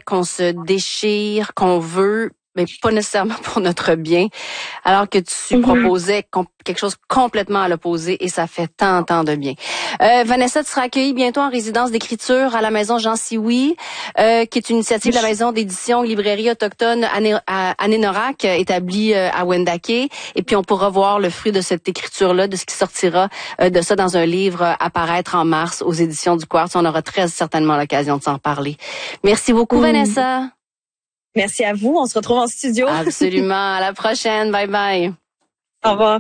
qu'on se déchire, qu'on veut, mais pas nécessairement pour notre bien, alors que tu proposais quelque chose complètement à l'opposé et ça fait tant de bien. Vanessa, tu seras accueillie bientôt en résidence d'écriture à la maison Jean Sioui, qui est une initiative de la maison d'édition librairie autochtone Anénorak, établie à Wendake. Et puis on pourra voir le fruit de cette écriture-là, de ce qui sortira de ça dans un livre à paraître en mars aux éditions du Quartz. On aura très certainement l'occasion de s'en parler. Merci beaucoup, Vanessa. Merci à vous. On se retrouve en studio. Absolument. À la prochaine. Bye bye. Au revoir.